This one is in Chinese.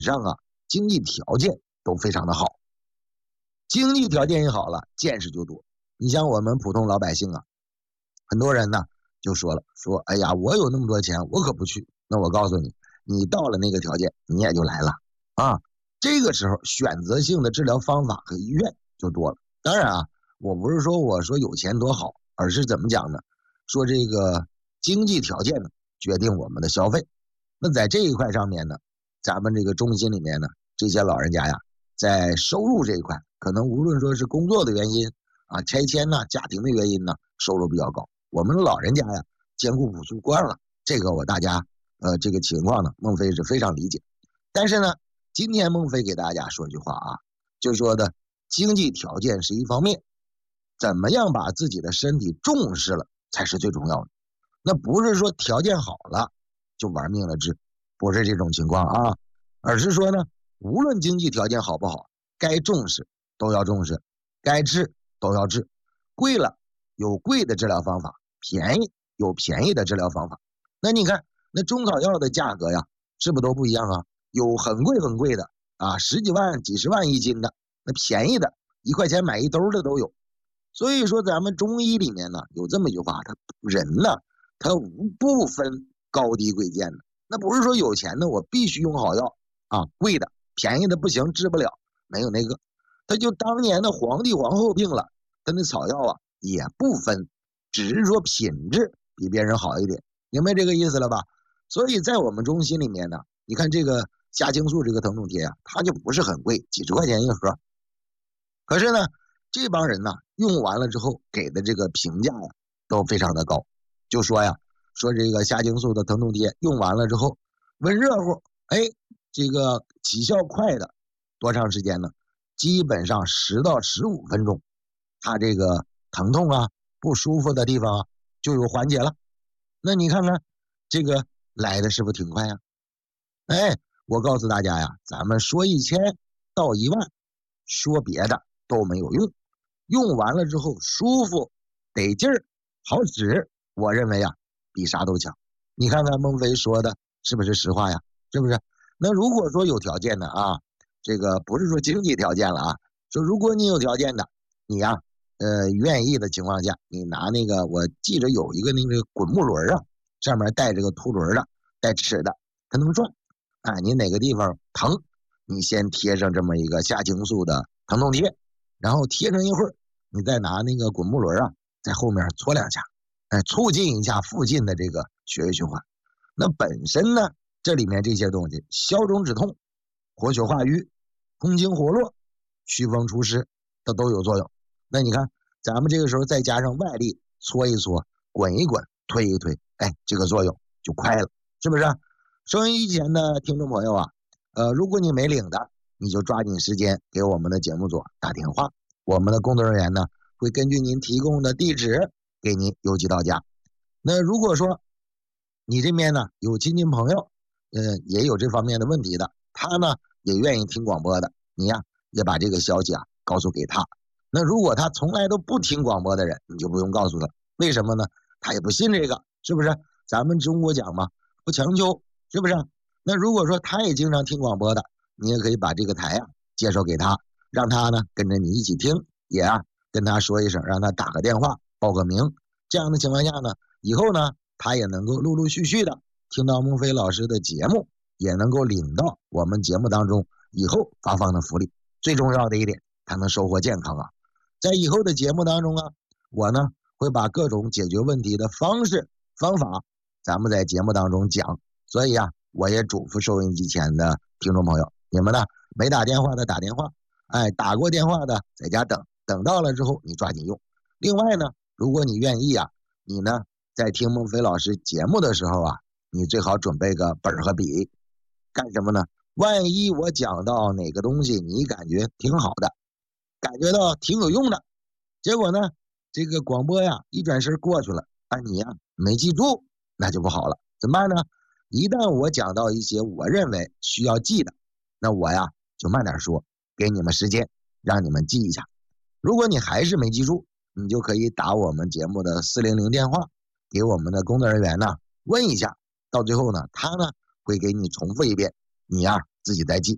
上啊经济条件都非常的好，经济条件一好了，见识就多。你像我们普通老百姓啊，很多人呢就说了，说哎呀，我有那么多钱，我可不去。那我告诉你，你到了那个条件，你也就来了啊。这个时候选择性的治疗方法和医院就多了。当然啊，我不是说我说有钱多好，而是怎么讲呢？说这个经济条件呢决定我们的消费。那在这一块上面呢，咱们这个中心里面呢，这些老人家呀，在收入这一块，可能无论说是工作的原因啊、拆迁呐、家庭的原因呢，收入比较高。我们老人家呀，艰苦朴素惯了，这个大家这个情况呢，孟非是非常理解。但是呢，今天孟非给大家说一句话啊，就说的经济条件是一方面，怎么样把自己的身体重视了才是最重要的。那不是说条件好了就玩命了治，不是这种情况啊，而是说呢，无论经济条件好不好，该重视都要重视，该治都要治。贵了有贵的治疗方法，便宜有便宜的治疗方法。那你看那中草药的价格呀，是不是都不一样啊？有很贵很贵的啊，十几万几十万一斤的，那便宜的1块钱买一兜的都有。所以说咱们中医里面呢有这么一句话，他人呢他不分高低贵贱的，那不是说有钱的我必须用好药啊，贵的便宜的不行治不了，没有那个。他就当年的皇帝皇后病了，他那草药啊也不分，只是说品质比别人好一点，明白这个意思了吧？所以在我们中心里面呢，你看这个虾青素这个疼痛贴啊，它就不是很贵，几十块钱一盒。可是呢，这帮人呢用完了之后给的这个评价呀都非常的高，就说呀，说这个虾青素的疼痛贴用完了之后温热乎，哎，这个起效快的多长时间呢？基本上10到15分钟，它这个疼痛啊不舒服的地方啊就有缓解了。那你看看这个来的是不是挺快呀？哎，我告诉大家呀，咱们说1000到1万，说别的都没有用，用完了之后舒服得劲儿好使，我认为啊比啥都强。你看看孟非说的是不是实话呀？是不是？那如果说有条件的啊，这个不是说经济条件了啊，说如果你有条件的，你呀愿意的情况下，你拿那个我记着有一个那个滚木轮啊，上面带这个凸轮的，带齿的，它能转。啊，你哪个地方疼，你先贴上这么一个虾青素的疼痛贴，然后贴上一会儿，你再拿那个滚木轮啊，在后面搓2下，哎，促进一下附近的这个血液循环。那本身呢，这里面这些东西，消肿止痛、活血化瘀、通经活络、祛风除湿，它都有作用。那你看，咱们这个时候再加上外力搓一搓、滚一滚、推一推，哎，这个作用就快了，是不是？收音机前的听众朋友啊，如果你没领的，你就抓紧时间给我们的节目组打电话，我们的工作人员呢会根据您提供的地址给您邮寄到家。那如果说你这边呢有亲戚朋友，也有这方面的问题的，他呢也愿意听广播的，你呀也把这个消息啊告诉给他。那如果他从来都不听广播的人，你就不用告诉他，为什么呢？他也不信这个，是不是？咱们中国讲嘛，不强求。是不是？那如果说他也经常听广播的，你也可以把这个台啊介绍给他，让他呢跟着你一起听，也跟他说一声，让他打个电话报个名。这样的情况下呢，以后呢他也能够陆陆续续的听到孟非老师的节目，也能够领到我们节目当中以后发放的福利。最重要的一点，他能收获健康啊。在以后的节目当中啊，我呢会把各种解决问题的方式方法，咱们在节目当中讲。所以啊，我也嘱咐收音机前的听众朋友，你们呢没打电话的打电话，哎，打过电话的在家等，等到了之后你抓紧用。另外呢，如果你愿意啊，你呢在听孟非老师节目的时候啊，你最好准备个本和笔，干什么呢？万一我讲到哪个东西你感觉挺好的，感觉到挺有用的，结果呢这个广播呀一转身过去了，啊你呀没记住，那就不好了，怎么办呢？一旦我讲到一些我认为需要记的，那我呀就慢点说，给你们时间让你们记一下。如果你还是没记住，你就可以打我们节目的400电话，给我们的工作人员呢问一下，到最后呢他呢会给你重复一遍，你呀自己再记。